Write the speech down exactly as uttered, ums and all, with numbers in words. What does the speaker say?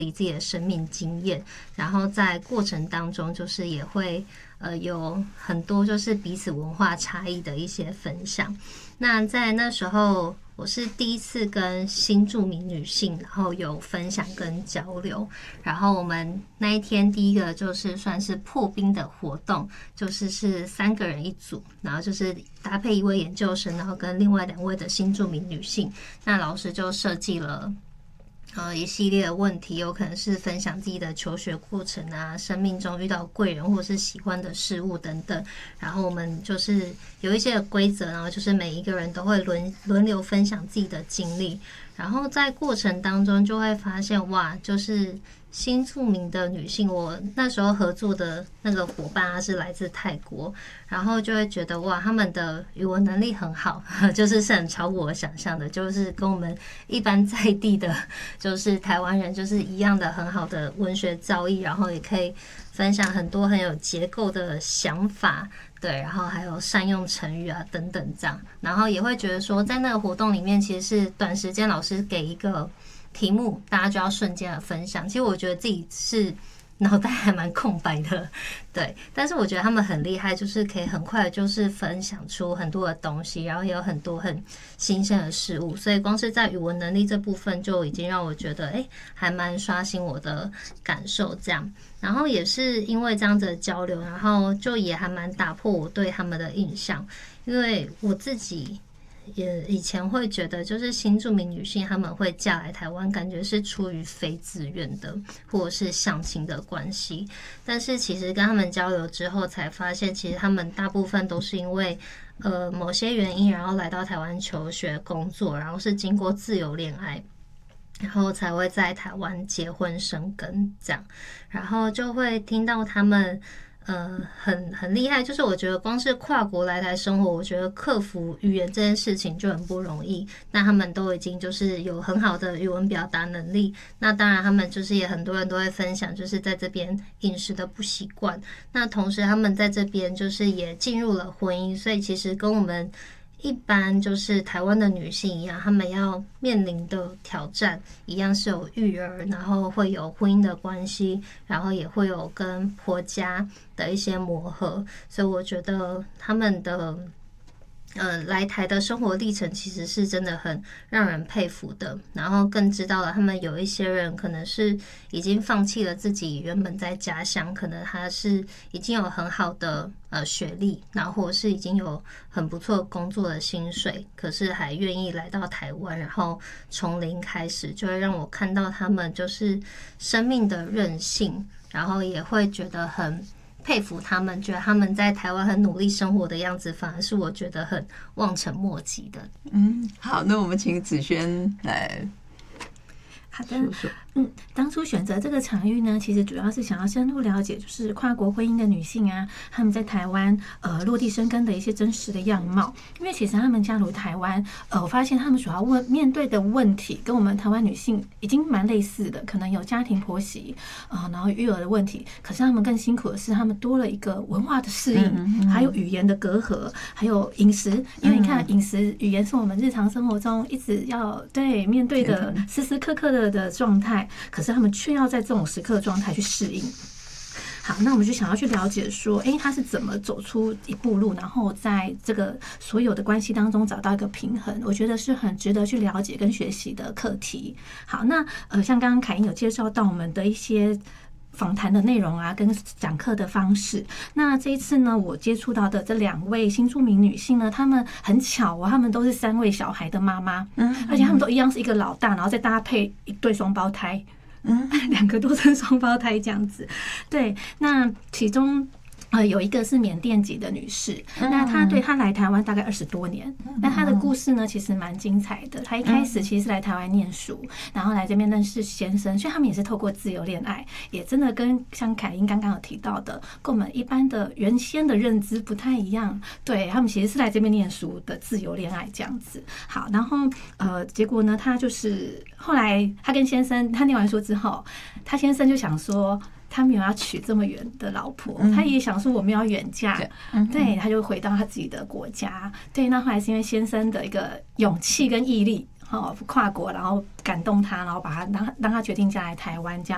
自己的生命经验，然后在过程当中就是也会呃有很多就是彼此文化差异的一些分享。那在那时候我是第一次跟新住民女性然后有分享跟交流，然后我们那一天第一个就是算是破冰的活动，就是是三个人一组，然后就是搭配一位研究生，然后跟另外两位的新住民女性，那老师就设计了呃，一系列的问题，有可能是分享自己的求学过程啊，生命中遇到贵人或是喜欢的事物等等。然后我们就是有一些的规则，然后就是每一个人都会轮轮流分享自己的经历，然后在过程当中就会发现，哇，就是新住民的女性，我那时候合作的那个伙伴，她是来自泰国，然后就会觉得哇，他们的语文能力很好，就是是很超过我想象的，就是跟我们一般在地的，就是台湾人就是一样的很好的文学造诣，然后也可以分享很多很有结构的想法。对，然后还有善用成语啊等等这样，然后也会觉得说，在那个活动里面，其实是短时间老师给一个题目，大家就要瞬间的分享。其实我觉得自己是脑袋还蛮空白的，对，但是我觉得他们很厉害，就是可以很快的就是分享出很多的东西，然后也有很多很新鲜的事物，所以光是在语文能力这部分就已经让我觉得，哎，还蛮刷新我的感受这样。然后也是因为这样子的交流，然后就也还蛮打破我对他们的印象，因为我自己也以前会觉得，就是新住民女性她们会嫁来台湾，感觉是出于非自愿的，或者是相亲的关系。但是其实跟他们交流之后，才发现其实他们大部分都是因为呃某些原因，然后来到台湾求学、工作，然后是经过自由恋爱。然后才会在台湾结婚生根这样，然后就会听到他们呃很很厉害，就是我觉得光是跨国来台生活，我觉得克服语言这件事情就很不容易。那他们都已经就是有很好的语文表达能力，那当然他们就是也很多人都会分享，就是在这边饮食的不习惯。那同时他们在这边就是也进入了婚姻，所以其实跟我们一般就是台湾的女性一样，她们要面临的挑战一样是有育儿，然后会有婚姻的关系，然后也会有跟婆家的一些磨合，所以我觉得他们的呃，来台的生活历程其实是真的很让人佩服的，然后更知道了他们有一些人可能是已经放弃了自己原本在家乡，可能他是已经有很好的呃学历，然后或者是已经有很不错工作的薪水，可是还愿意来到台湾，然后从零开始，就会让我看到他们就是生命的韧性，然后也会觉得很佩服他们，觉得他们在台湾很努力生活的样子，反而是我觉得很望尘莫及的。 嗯，好，那我们请子轩来。 好的，嗯，当初选择这个场域呢，其实主要是想要深入了解，就是跨国婚姻的女性啊，她们在台湾呃落地生根的一些真实的样貌。因为其实她们加入台湾，呃，我发现她们主要问面对的问题跟我们台湾女性已经蛮类似的，可能有家庭婆媳啊、呃，然后育儿的问题。可是她们更辛苦的是，她们多了一个文化的适应，嗯嗯嗯还有语言的隔阂，还有饮食。因为你看，饮食语言是我们日常生活中一直要对面对的时时刻刻的的状态，可是他们却要在这种时刻的状态去适应。好，那我们就想要去了解说，哎，他是怎么走出一步路，然后在这个所有的关系当中找到一个平衡，我觉得是很值得去了解跟学习的课题。好，那呃，像刚刚凯英有介绍到我们的一些访谈的内容啊，跟讲课的方式。那这一次呢，我接触到的这两位新住民女性呢，她们很巧哦，她们都是三位小孩的妈妈，嗯，而且她们都一样是一个老大，然后再搭配一对双胞胎，嗯，两个都是双胞胎这样子。对，那其中呃，有一个是缅甸籍的女士，那她对她来台湾大概二十多年，那她的故事呢其实蛮精彩的。她一开始其实是来台湾念书，然后来这边认识先生，所以他们也是透过自由恋爱，也真的跟像凯英刚刚有提到的，跟我们一般的原先的认知不太一样。对，他们其实是来这边念书的自由恋爱这样子。好，然后呃，结果呢，她就是后来她跟先生，她念完书之后，她先生就想说，他没有要娶这么远的老婆，嗯、他也想说我们要远嫁，嗯、对，他就回到他自己的国家。对，那后来是因为先生的一个勇气跟毅力，哦，跨国，然后感动他，然后把他让让他决定嫁来台湾这样。